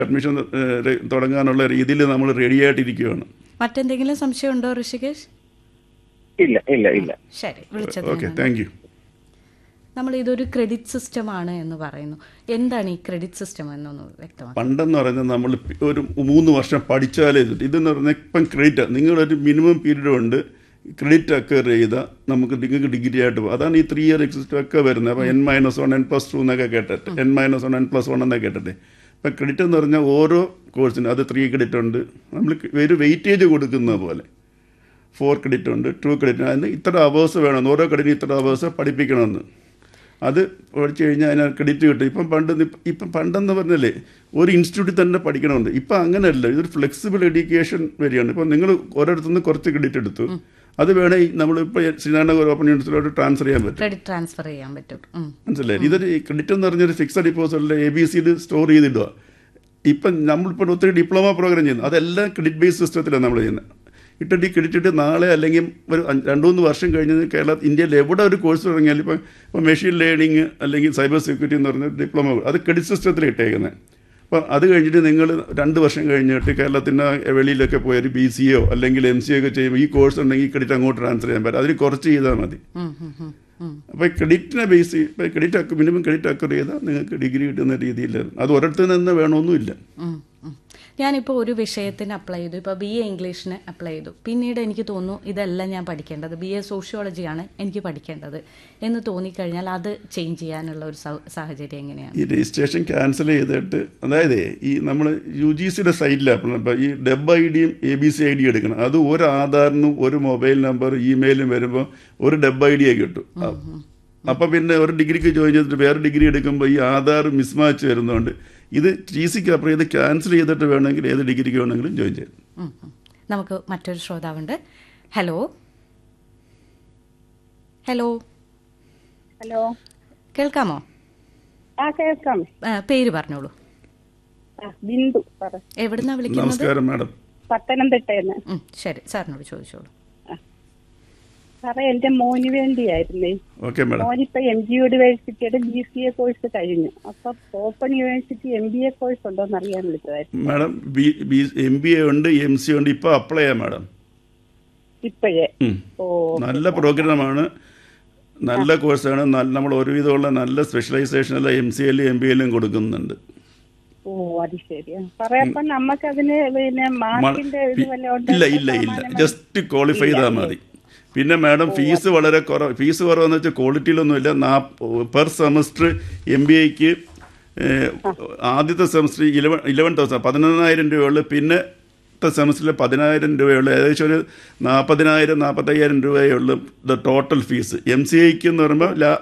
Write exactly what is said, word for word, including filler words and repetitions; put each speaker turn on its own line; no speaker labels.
Admission തുടങ്ങാനുള്ള രീതിയിൽ നമ്മൾ റെഡി ആയിട്ടിരിക്കുകയാണ്.
മറ്റെന്തെങ്കിലും സംശയം ഉണ്ടോ ഋഷികേഷ്?
ഇല്ല ഇല്ല ഇല്ല.
ശരി, വിളിച്ചത്
ഓക്കെ, താങ്ക് യു.
നമ്മൾ ഇതൊരു ക്രെഡിറ്റ് സിസ്റ്റം ആണ് എന്ന് പറയുന്നു. എന്താണ് ഈ ക്രെഡിറ്റ് സിസ്റ്റം എന്നൊന്ന് വ്യക്തമാണ്.
പണ്ടെന്ന് പറയുന്നത് നമ്മൾ ഒരു മൂന്ന് വർഷം പഠിച്ചാലേ ഇത് ഇതെന്ന് പറഞ്ഞാൽ ഇപ്പം ക്രെഡിറ്റ് നിങ്ങളൊരു മിനിമം പീരീഡ് ഉണ്ട് ക്രെഡിറ്റ് അക്വയർ ചെയ്താൽ നമുക്ക് നിങ്ങൾക്ക് ഡിഗ്രി ആയിട്ട് പോകും. അതാണ് ഈ ത്രീ ഇയർ എക്സിസ്റ്റ് ഒക്കെ വരുന്നത്. അപ്പോൾ N minus one N plus two എന്നൊക്കെ കേട്ടിട്ട് N minus one N plus one എന്നൊക്കെ കേട്ടിട്ട് ഇപ്പം ക്രെഡിറ്റ് എന്ന് പറഞ്ഞാൽ ഓരോ കോഴ്സിനും അത് ത്രീ ക്രെഡിറ്റ് ഉണ്ട്. നമ്മൾ ഒരു വെയിറ്റേജ് കൊടുക്കുന്ന പോലെ ഫോർ ക്രെഡിറ്റ് ഉണ്ട്, ടു ക്രെഡിറ്റ്. അതിന് ഇത്ര അവേഴ്സ് വേണം, ഓരോ ക്രെഡിറ്റിന് ഇത്ര അവേഴ്സ് പഠിപ്പിക്കണമെന്ന്. അത് പഠിച്ചു കഴിഞ്ഞാൽ അതിന് ക്രെഡിറ്റ് കിട്ടും. ഇപ്പം പണ്ട് ഇപ്പം പണ്ടെന്ന് പറഞ്ഞാലേ ഒരു ഇൻസ്റ്റിറ്റ്യൂട്ടിൽ തന്നെ പഠിക്കണമെന്ന്. ഇപ്പം അങ്ങനെയല്ല, ഇതൊരു ഫ്ലെക്സിബിൾ എഡ്യൂക്കേഷൻ വരികയാണ്. ഇപ്പം നിങ്ങൾ ഓരോരുത്തുനിന്ന് കുറച്ച് ക്രെഡിറ്റ് എടുത്തു, അത് വേണേൽ നമ്മളിപ്പോൾ ശ്രീനാരായണ ഓപ്പൺ യൂണിവേഴ്സിറ്റിയിലോട്ട് ട്രാൻസ്ഫർ ചെയ്യാൻ പറ്റും.
ക്രെഡിറ്റ് ട്രാൻസ്ഫർ ചെയ്യാൻ പറ്റും.
മനസ്സിലായി? ഇതൊരു ക്രെഡിറ്റ് എന്ന് പറഞ്ഞൊരു ഫിക്സഡ് ഡിപ്പോസിറ്റിൽ എ ബി സിയിൽ സ്റ്റോർ ചെയ്തിടുക. ഇപ്പം നമ്മളിപ്പോൾ ഒത്തിരി ഡിപ്ലോമ പ്രോഗ്രാം ചെയ്യുന്നു, അതെല്ലാം ക്രെഡിറ്റ് ബേസ്ഡ് സിസ്റ്റത്തിലാണ് നമ്മൾ ചെയ്യുന്നത്. ഇട്ടിട്ട് ക്രെഡിറ്റ് ഇട്ട് നാളെ അല്ലെങ്കിൽ ഒരു രണ്ട് മൂന്ന് വർഷം കഴിഞ്ഞ് കേരള ഇന്ത്യയിൽ എവിടെ ഒരു കോഴ്സ് തുടങ്ങിയാലും ഇപ്പം ഇപ്പോൾ മെഷീൻ ലേണിംഗ് അല്ലെങ്കിൽ സൈബർ സെക്യൂരിറ്റി എന്ന് പറഞ്ഞ ഡിപ്ലോമ അത് ക്രെഡിറ്റ് സിസ്റ്റത്തിൽ ഇട്ടേക്കുന്നത്. അപ്പം അത് കഴിഞ്ഞിട്ട് നിങ്ങൾ രണ്ട് വർഷം കഴിഞ്ഞിട്ട് കേരളത്തിൻ്റെ വെളിയിലൊക്കെ പോയി ഒരു ബി സി ഒ അല്ലെങ്കിൽ എം സി ഒക്കെ ചെയ്യുമ്പോൾ ഈ കോഴ്സ് ഉണ്ടെങ്കിൽ ഈ ക്രെഡിറ്റ് അങ്ങോട്ട് ട്രാൻസ്ഫർ ചെയ്യാൻ പറ്റും. അതിന് കുറച്ച് ചെയ്താൽ മതി. അപ്പോൾ ക്രെഡിറ്റിനെ ബേസ് ഇപ്പോൾ credit aqua minimum credit acquire ചെയ്താൽ നിങ്ങൾക്ക് ഡിഗ്രി കിട്ടുന്ന രീതിയിൽ അത് ഒരിടത്തു നിന്ന് വേണമെന്നില്ല.
ഞാനിപ്പോൾ ഒരു വിഷയത്തിന് അപ്ലൈ ചെയ്തു, ഇപ്പോൾ ബി എ ഇംഗ്ലീഷിന് അപ്ലൈ ചെയ്തു. പിന്നീട് എനിക്ക് തോന്നുന്നു ഇതല്ല ഞാൻ പഠിക്കേണ്ടത്, ബി എ സോഷ്യോളജിയാണ് എനിക്ക് പഠിക്കേണ്ടത് എന്ന് തോന്നിക്കഴിഞ്ഞാൽ അത് ചേഞ്ച് ചെയ്യാനുള്ള ഒരു സാഹചര്യം എങ്ങനെയാണ്?
ഈ രജിസ്ട്രേഷൻ ക്യാൻസൽ ചെയ്തിട്ട്, അതായത് ഈ നമ്മൾ യു ജി സിയുടെ സൈറ്റിലാണ് ഇപ്പോൾ ഈ ഡെബ് ഐ ഡിയും A B C I D എടുക്കണം. അത് ഒരു ആധാറിനും ഒരു മൊബൈൽ നമ്പർ ഇമെയിലും വരുമ്പോൾ ഒരു ഡെബ് ഐ ഡിയെ കിട്ടും. അപ്പം പിന്നെ ഒരു ഡിഗ്രിക്ക് ജോയിൻ ചെയ്തിട്ട് വേറെ ഡിഗ്രി എടുക്കുമ്പോൾ ഈ ആധാർ മിസ്മാച്ച് വരുന്നതുകൊണ്ട് ഇത് ടി സിക്ക് അപ്ലൈ ചെയ്ത് ക്യാൻസൽ ചെയ്തിട്ട് വേണമെങ്കിൽ ഏത് ഡിഗ്രിക്ക് വേണമെങ്കിലും ജോയിൻ ചെയ്യാം.
നമുക്ക് മറ്റൊരു ശ്രോതാവുണ്ട്. ഹലോ ഹലോ
ഹലോ,
കേൾക്കാമോ?
ആ കേൾക്കാം.
പേര് പറഞ്ഞോളൂ.
ബിന്ദു.
എവിടുന്നാ വിളിക്കുന്നത്?
നമസ്കാരം മാഡം.
പത്തനംതിട്ടയെന്ന്.
ശരി, സാറിനോട് ചോദിച്ചോളൂ.
സാറേ, എന്റെ മോന് വേണ്ടിയായിരുന്നേ.
Okay madam.
മോനിപ്പോ എം ജി യൂണിവേഴ്സിറ്റിയുടെ ബി സി എ കോഴ്സ് കഴിഞ്ഞു. അപ്പൊ open university M B A course ഉണ്ടോ എന്ന് അറിയാൻ വിളിച്ചതായിരുന്നു.
മാഡം എം ബി എ ഉണ്ട്, എം സി ഉണ്ട്. ഇപ്പൊ അപ്ലൈ ചെയ്യാം മാഡം.
ഇപ്പോഴേ? ഓ,
നല്ല പ്രോഗ്രാമാണ്, നല്ല കോഴ്സാണ്. നമ്മൾ ഒരുവിധമുള്ള നല്ല സ്പെഷ്യലൈസേഷൻ എല്ലാം എം സി എല്ലും എം ബി എല്ലും കൊടുക്കുന്നുണ്ട്.
ഓ, അത് ശരിയാ. പറയാ നമുക്ക് അതിന് പിന്നെ മാർക്കിന്റെ
ഇല്ല ഇല്ല ഇല്ല ജസ്റ്റ് ക്വാളിഫൈ ചെയ്താൽ മതി. പിന്നെ മാഡം ഫീസ് വളരെ കുറവ്. ഫീസ് കുറവെന്ന് വെച്ചാൽ ക്വാളിറ്റിയിലൊന്നുമില്ല. നാ പെർ സെമസ്റ്റർ എം ബി ഐക്ക് ആദ്യത്തെ സെമസ്റ്റർ ഇലവൻ ഇലവൻ തൗസൻഡ് പതിനൊന്നായിരം രൂപയുള്ളൂ. പിന്നത്തെ സെമസ്റ്ററിൽ പതിനായിരം രൂപയുള്ളൂ. ഏകദേശം ഒരു നാൽപ്പതിനായിരം നാൽപ്പത്തയ്യായിരം രൂപയുള്ളൂ ടോട്ടൽ ഫീസ്. എം സി ഐക്ക് എന്ന് പറയുമ്പോൾ